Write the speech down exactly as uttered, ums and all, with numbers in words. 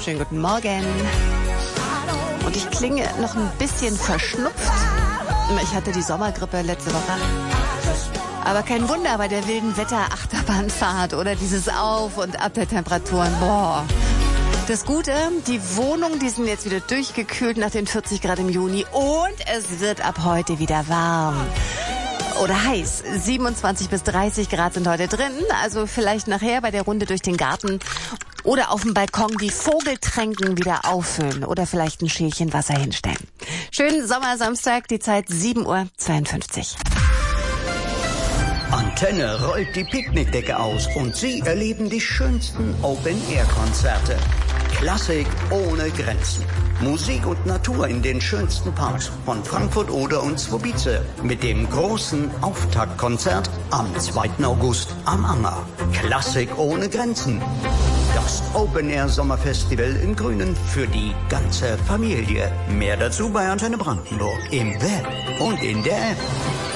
Schönen guten Morgen. Und ich klinge noch ein bisschen verschnupft. Ich hatte die Sommergrippe letzte Woche. Aber kein Wunder bei der wilden Wetter-Achterbahnfahrt oder dieses Auf und Ab der Temperaturen. Boah. Das Gute, die Wohnungen, die sind jetzt wieder durchgekühlt nach den vierzig Grad im Juni und es wird ab heute wieder warm. Oder heiß. siebenundzwanzig bis dreißig Grad sind heute drin. Also vielleicht nachher bei der Runde durch den Garten oder auf dem Balkon die Vogeltränken wieder auffüllen oder vielleicht ein Schälchen Wasser hinstellen. Schönen Sommersamstag, die Zeit sieben Uhr zweiundfünfzig. Antenne rollt die Picknickdecke aus und Sie erleben die schönsten Open-Air-Konzerte. Klassik ohne Grenzen. Musik und Natur in den schönsten Parks von Frankfurt Oder und Zwobice mit dem großen Auftaktkonzert am zweiten August am Anger. Klassik ohne Grenzen. Das Open-Air-Sommerfestival in Grünen für die ganze Familie. Mehr dazu bei Antenne Brandenburg im Web und in der App.